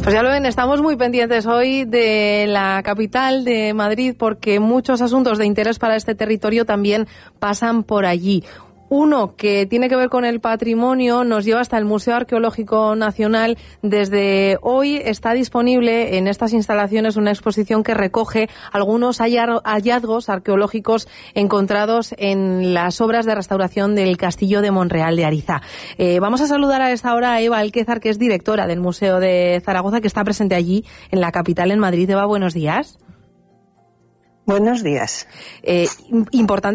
Pues ya lo ven, estamos muy pendientes hoy de la capital de Madrid porque muchos asuntos de interés para este territorio también pasan por allí. Uno que tiene que ver con el patrimonio nos lleva hasta el Museo Arqueológico Nacional. Desde hoy está disponible en estas instalaciones una exposición que recoge algunos hallazgos arqueológicos encontrados en las obras de restauración del Castillo de Monreal de Ariza. Vamos a saludar a esta hora a Eva Alquézar, que es directora del Museo de Zaragoza, que está presente allí en la capital, en Madrid. Eva, buenos días. Buenos días. Importante